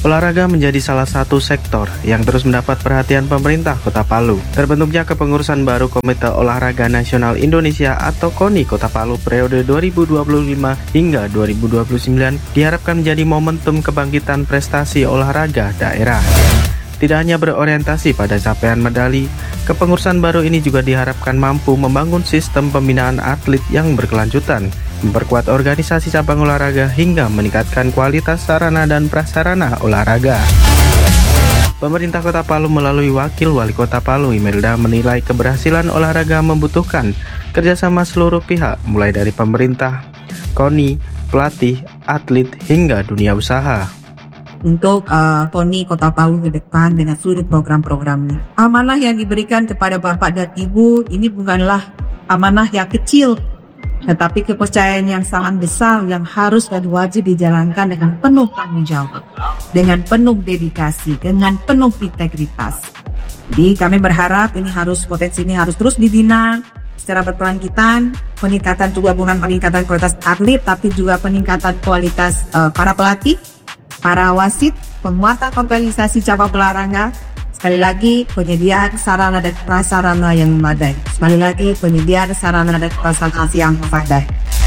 Olahraga menjadi salah satu sektor yang terus mendapat perhatian pemerintah Kota Palu. Terbentuknya kepengurusan baru Komite Olahraga Nasional Indonesia atau KONI Kota Palu periode 2025 hingga 2029 diharapkan menjadi momentum kebangkitan prestasi olahraga daerah. Tidak hanya berorientasi pada capaian medali, kepengurusan baru ini juga diharapkan mampu membangun sistem pembinaan atlet yang berkelanjutan, memperkuat organisasi cabang olahraga hingga meningkatkan kualitas sarana dan prasarana olahraga. Pemerintah Kota Palu melalui Wakil Wali Kota Palu Imelda menilai keberhasilan olahraga membutuhkan kerjasama seluruh pihak mulai dari pemerintah, KONI, pelatih, atlet hingga dunia usaha. Untuk KONI Kota Palu ke depan dengan seluruh program-programnya. Amanah yang diberikan kepada Bapak dan Ibu ini bukanlah amanah yang kecil, tetapi kepercayaan yang sangat besar yang harus dan wajib dijalankan dengan penuh tanggung jawab, dengan penuh dedikasi, dengan penuh integritas. Jadi kami berharap potensi ini harus terus dibina secara berkelanjutan, peningkatan juga bukan peningkatan kualitas atlet, tapi juga peningkatan kualitas para pelatih, para wasit, penguatan organisasi cabang olahraga. Sekali lagi, penyediaan sarana dan prasarana yang memadai. Sekali lagi, penyediaan sarana dan prasarana yang memadai.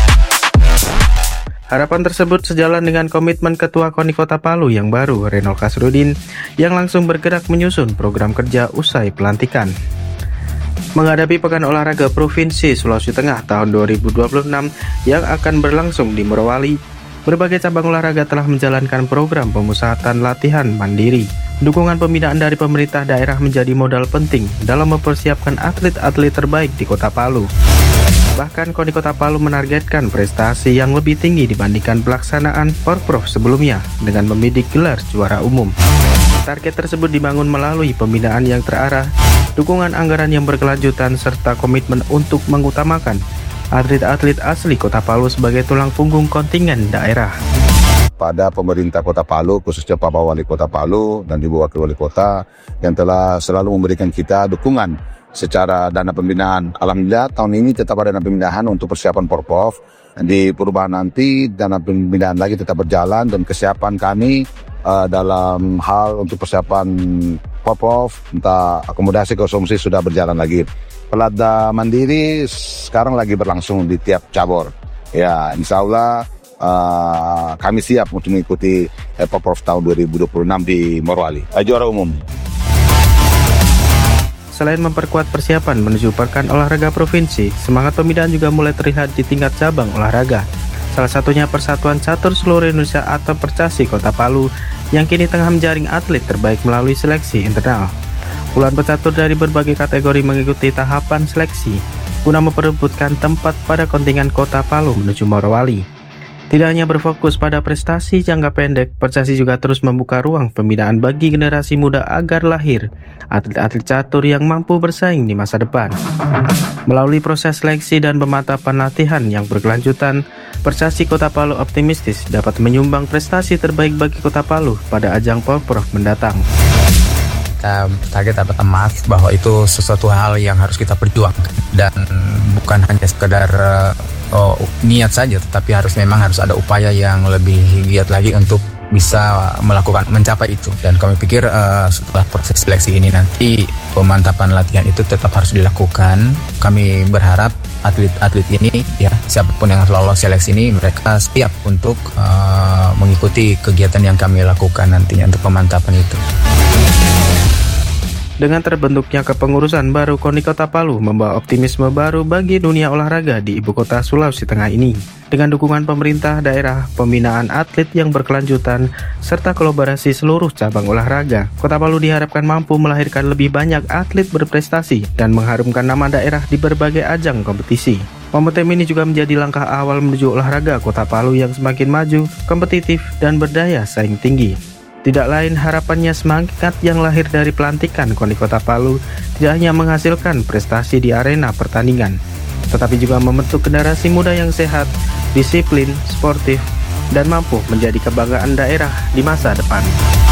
Harapan tersebut sejalan dengan komitmen Ketua KONI Kota Palu yang baru, Renol Kasrudin, yang langsung bergerak menyusun program kerja usai pelantikan. Menghadapi Pekan Olahraga Provinsi Sulawesi Tengah tahun 2026 yang akan berlangsung di Morowali, berbagai cabang olahraga telah menjalankan program pemusatan latihan mandiri. Dukungan pembinaan dari pemerintah daerah menjadi modal penting dalam mempersiapkan atlet-atlet terbaik di Kota Palu. Bahkan KONI Kota Palu menargetkan prestasi yang lebih tinggi dibandingkan pelaksanaan Porprov sebelumnya dengan membidik gelar juara umum. Target tersebut dibangun melalui pembinaan yang terarah, dukungan anggaran yang berkelanjutan, serta komitmen untuk mengutamakan atlet-atlet asli Kota Palu sebagai tulang punggung kontingen daerah. Pada pemerintah Kota Palu, khususnya Bapak Wali Kota Palu dan Ibu Wakil Wali Kota yang telah selalu memberikan kita dukungan secara dana pembinaan. Alhamdulillah tahun ini tetap ada dana pembinaan untuk persiapan Porprov. Di perubahan nanti dana pembinaan lagi tetap berjalan dan kesiapan kami dalam hal untuk persiapan Porprov, entah akomodasi konsumsi sudah berjalan lagi. Pelada mandiri sekarang lagi berlangsung di tiap cabur. Ya, insya Allah kami siap untuk mengikuti Porprov tahun 2026 di Morowali, juara umum. Selain memperkuat persiapan menuju Pekan Olahraga Provinsi, semangat pembinaan juga mulai terlihat di tingkat cabang olahraga. Salah satunya Persatuan Catur Seluruh Indonesia atau Percasi Kota Palu yang kini tengah menjaring atlet terbaik melalui seleksi internal. Puluhan pecatur dari berbagai kategori mengikuti tahapan seleksi guna memperebutkan tempat pada kontingen Kota Palu menuju Morowali. Tidak hanya berfokus pada prestasi jangka pendek, Percasi juga terus membuka ruang pembinaan bagi generasi muda agar lahir atlet-atlet catur yang mampu bersaing di masa depan. Melalui proses seleksi dan pemantapan latihan yang berkelanjutan, Percasi Kota Palu optimistis dapat menyumbang prestasi terbaik bagi Kota Palu pada ajang Porprov mendatang. Kita target dapat emas, bahwa itu sesuatu hal yang harus kita perjuangkan dan bukan hanya sekedar niat saja, tetapi memang harus ada upaya yang lebih giat lagi untuk bisa mencapai itu. Dan kami pikir setelah proses seleksi ini nanti pemantapan latihan itu tetap harus dilakukan. Kami berharap atlet-atlet ini, ya siapapun yang lolos seleksi ini, mereka siap untuk mengikuti kegiatan yang kami lakukan nantinya untuk pemantapan itu. Dengan terbentuknya kepengurusan baru, KONI Kota Palu membawa optimisme baru bagi dunia olahraga di Ibu Kota Sulawesi Tengah ini. Dengan dukungan pemerintah daerah, pembinaan atlet yang berkelanjutan, serta kolaborasi seluruh cabang olahraga, Kota Palu diharapkan mampu melahirkan lebih banyak atlet berprestasi dan mengharumkan nama daerah di berbagai ajang kompetisi. Momentum ini juga menjadi langkah awal menuju olahraga Kota Palu yang semakin maju, kompetitif, dan berdaya saing tinggi. Tidak lain harapannya semangat yang lahir dari pelantikan KONI Kota Palu tidak hanya menghasilkan prestasi di arena pertandingan, tetapi juga membentuk generasi muda yang sehat, disiplin, sportif, dan mampu menjadi kebanggaan daerah di masa depan.